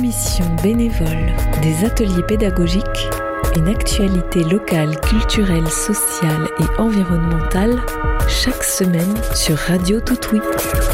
l'émission bénévole des ateliers pédagogiques, une actualité locale, culturelle, sociale et environnementale, chaque semaine sur Radio Toutouille.